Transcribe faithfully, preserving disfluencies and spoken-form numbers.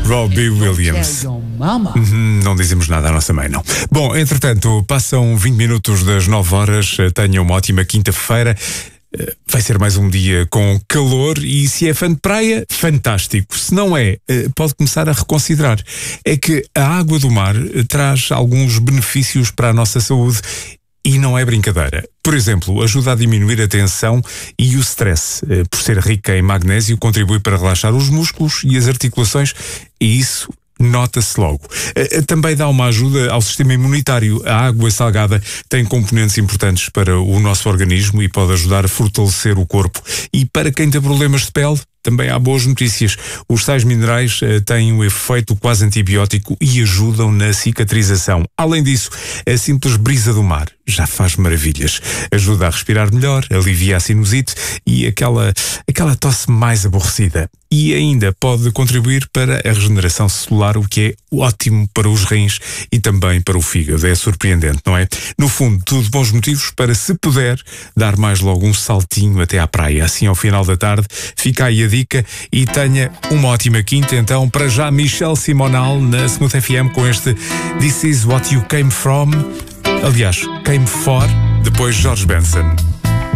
Robbie Williams. Uhum, não dizemos nada à nossa mãe, não. Bom, entretanto, passam vinte minutos das nove horas. Tenham uma ótima quinta-feira. Vai ser mais um dia com calor e se é fã de praia, fantástico. Se não é, pode começar a reconsiderar. É que a água do mar traz alguns benefícios para a nossa saúde e não é brincadeira. Por exemplo, ajuda a diminuir a tensão e o stress. Por ser rica em magnésio, contribui para relaxar os músculos e as articulações e isso nota-se logo. Também dá uma ajuda ao sistema imunitário. A água salgada tem componentes importantes para o nosso organismo e pode ajudar a fortalecer o corpo. E para quem tem problemas de pele, também há boas notícias. Os sais minerais uh, têm um efeito quase antibiótico e ajudam na cicatrização. Além disso, a simples brisa do mar já faz maravilhas. Ajuda a respirar melhor, alivia a sinusite e aquela, aquela tosse mais aborrecida. E ainda pode contribuir para a regeneração celular, o que é ótimo para os rins e também para o fígado. É surpreendente, não é? No fundo, tudo bons motivos para, se puder, dar mais logo um saltinho até à praia. Assim, ao final da tarde, fica aí a dica e tenha uma ótima quinta. Então, para já, Michel Simonal na Smooth F M com este This Is What You Came From. Aliás, Came For, depois George Benson.